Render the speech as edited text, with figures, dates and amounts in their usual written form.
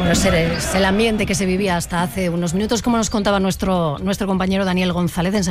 Bueno, es el ambiente que se vivía hasta hace unos minutos, como nos contaba nuestro compañero Daniel González.